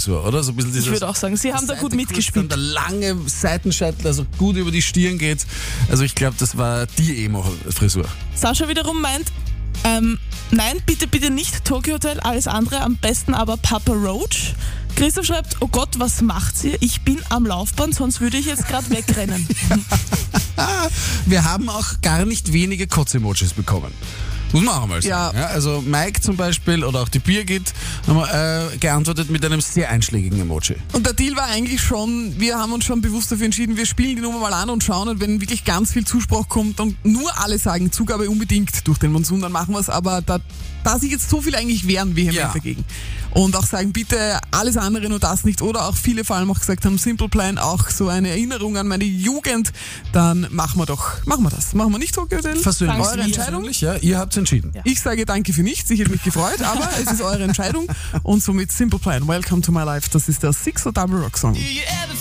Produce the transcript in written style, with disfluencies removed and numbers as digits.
Frisur, oder? So ein bisschen Ich würde auch sagen, Sie haben da gut mitgespielt. Der lange Seitenscheitel, also gut über die Stirn geht. Also ich glaube, das war die Emo-Frisur. Sascha wiederum meint, nein, bitte nicht Tokyo Hotel, alles andere, am besten aber Papa Roach. Christoph schreibt, oh Gott, was macht ihr? Ich bin am Laufband, sonst würde ich jetzt gerade wegrennen. Wir haben auch gar nicht wenige Kotz-Emojis bekommen. Muss man auch mal sagen. Ja. Also Mike zum Beispiel oder auch die Birgit haben geantwortet mit einem sehr einschlägigen Emoji. Und der Deal war eigentlich schon, wir haben uns schon bewusst dafür entschieden, wir spielen die Nummer mal an und schauen, und wenn wirklich ganz viel Zuspruch kommt und nur alle sagen, Zugabe unbedingt durch den Monsun, dann machen wir es, aber da sich jetzt so viele eigentlich wehren vehement dagegen und auch sagen, bitte alles andere, nur das nicht, oder auch viele vor allem auch gesagt haben, Simple Plan, auch so eine Erinnerung an meine Jugend, dann machen wir das. Machen wir nicht Tokyo Hotel. Versöhnlich. Eure Entscheidung. Ja, ihr habt entschieden. Ja. Ich sage danke für nichts, ich hätte mich gefreut, aber es ist eure Entscheidung und somit Simple Plan, Welcome to my life, das ist der Six or Double Rock Song.